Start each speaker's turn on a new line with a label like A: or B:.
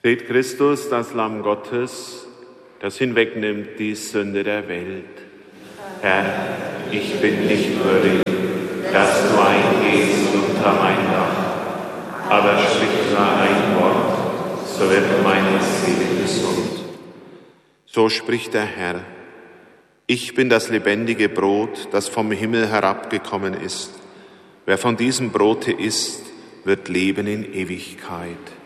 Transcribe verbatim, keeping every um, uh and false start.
A: Seht Christus, das Lamm Gottes, das hinwegnimmt die Sünde der Welt. Herr, ich bin nicht würdig, dass du eingehst unter mein Dach, aber sprich nur ein Wort, so wird meine Seele gesund. So spricht der Herr: Ich bin das lebendige Brot, das vom Himmel herabgekommen ist. Wer von diesem Brote isst, wird leben in Ewigkeit.